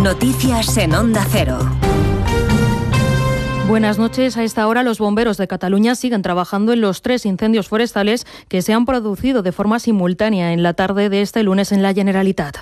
Noticias en Onda Cero. Buenas noches. A esta hora los bomberos de Cataluña siguen trabajando en los 3 incendios forestales que se han producido de forma simultánea en la tarde de este lunes en la Generalitat.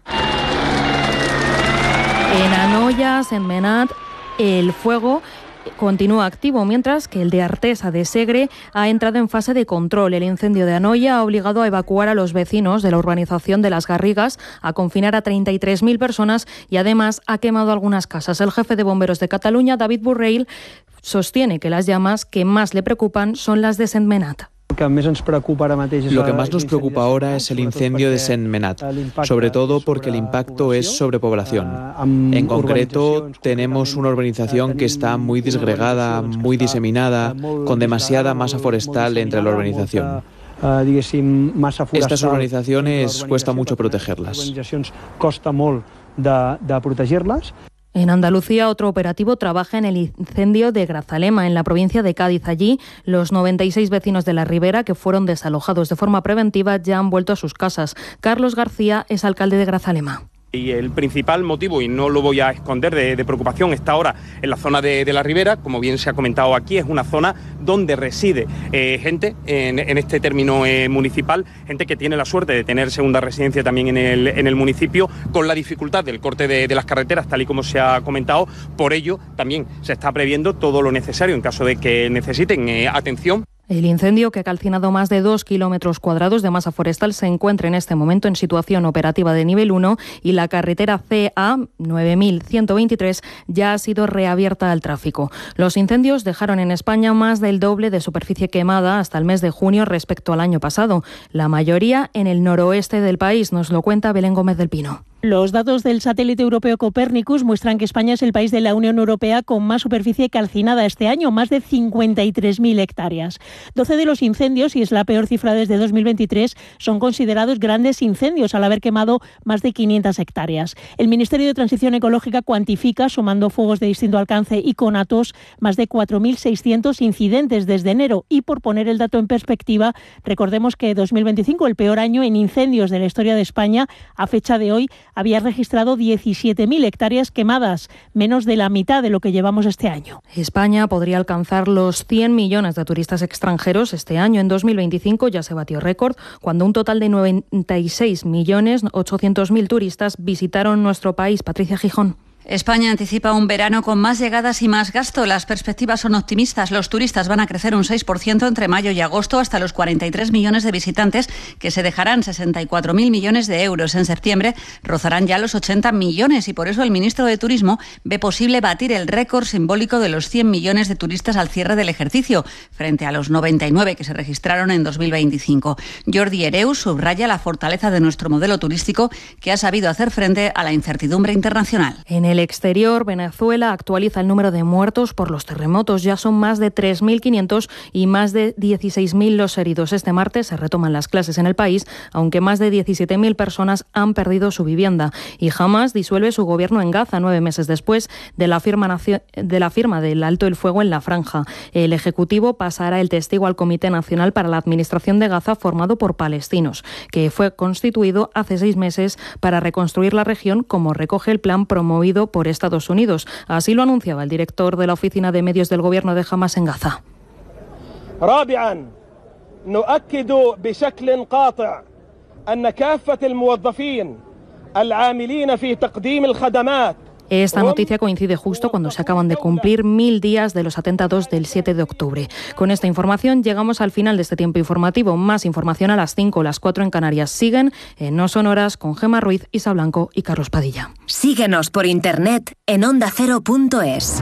En Anoia, Sentmenat, el fuego continúa activo, mientras que el de Artesa de Segre ha entrado en fase de control. El incendio de Anoia ha obligado a evacuar a los vecinos de la urbanización de Las Garrigas, a confinar a 33.000 personas y además ha quemado algunas casas. El jefe de bomberos de Cataluña, David Borrell, sostiene que las llamas que más le preocupan son las de Sentmenat. Lo que más nos preocupa ahora es el incendio de Sentmenat, sobre todo porque el impacto es sobre población. En concreto, tenemos una urbanización que está muy disgregada, muy diseminada, con demasiada masa forestal entre la urbanización. Estas urbanizaciones cuesta mucho protegerlas. En Andalucía, otro operativo trabaja en el incendio de Grazalema, en la provincia de Cádiz. Allí, los 96 vecinos de la Ribera, que fueron desalojados de forma preventiva, ya han vuelto a sus casas. Carlos García es alcalde de Grazalema. Y el principal motivo, y no lo voy a esconder, de preocupación está ahora en la zona de la Ribera. Como bien se ha comentado aquí, es una zona donde reside gente en este término municipal, gente que tiene la suerte de tener segunda residencia también en el municipio, con la dificultad del corte de las carreteras, tal y como se ha comentado. Por ello, también se está previendo todo lo necesario en caso de que necesiten atención. El incendio, que ha calcinado más de 2 kilómetros cuadrados de masa forestal, se encuentra en este momento en situación operativa de nivel 1 y la carretera CA 9123 ya ha sido reabierta al tráfico. Los incendios dejaron en España más del doble de superficie quemada hasta el mes de junio respecto al año pasado. La mayoría en el noroeste del país, nos lo cuenta Belén Gómez del Pino. Los datos del satélite europeo Copernicus muestran que España es el país de la Unión Europea con más superficie calcinada este año, más de 53.000 hectáreas. 12 de los incendios, y es la peor cifra desde 2023, son considerados grandes incendios al haber quemado más de 500 hectáreas. El Ministerio de Transición Ecológica cuantifica, sumando fuegos de distinto alcance y conatos, más de 4.600 incidentes desde enero. Y por poner el dato en perspectiva, recordemos que 2025, el peor año en incendios de la historia de España, a fecha de hoy, había registrado 17.000 hectáreas quemadas, menos de la mitad de lo que llevamos este año. España podría alcanzar los 100 millones de turistas extranjeros este año. En 2025 ya se batió récord, cuando un total de 96.800.000 turistas visitaron nuestro país. Patricia Gijón. España anticipa un verano con más llegadas y más gasto. Las perspectivas son optimistas. Los turistas van a crecer un 6% entre mayo y agosto, hasta los 43 millones de visitantes, que se dejarán 64.000 millones de euros. En septiembre rozarán ya los 80 millones y por eso el ministro de Turismo ve posible batir el récord simbólico de los 100 millones de turistas al cierre del ejercicio, frente a los 99 que se registraron en 2025. Jordi Hereu subraya la fortaleza de nuestro modelo turístico, que ha sabido hacer frente a la incertidumbre internacional. En el exterior, Venezuela actualiza el número de muertos por los terremotos. Ya son más de 3.500 y más de 16.000 los heridos. Este martes se retoman las clases en el país, aunque más de 17.000 personas han perdido su vivienda. Y Hamas disuelve su gobierno en Gaza 9 meses después de la firma del alto el fuego en la franja. El Ejecutivo pasará el testigo al Comité Nacional para la Administración de Gaza, formado por palestinos, que fue constituido hace 6 meses para reconstruir la región, como recoge el plan promovido por Estados Unidos. Así lo anunciaba el director de la Oficina de Medios del Gobierno de Hamas en Gaza. رابعا نؤكد بشكل قاطع أن كافة الموظفين العاملين في تقديم الخدمات. Esta noticia coincide justo cuando se acaban de cumplir 1000 días de los atentados del 7 de octubre. Con esta información llegamos al final de este tiempo informativo. Más información a las 5, las 4 en Canarias. Siguen en No Son Horas con Gemma Ruiz, Isa Blanco y Carlos Padilla. Síguenos por internet en ondacero.es.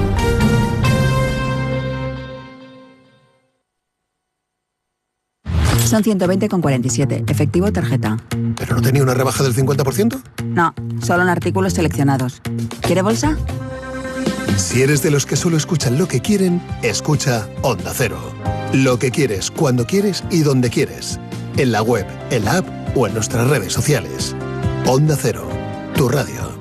Son 120,47. Efectivo, tarjeta. ¿Pero no tenía una rebaja del 50%? No, solo en artículos seleccionados. ¿Quiere bolsa? Si eres de los que solo escuchan lo que quieren, escucha Onda Cero. Lo que quieres, cuando quieres y donde quieres. En la web, en la app o en nuestras redes sociales. Onda Cero, tu radio.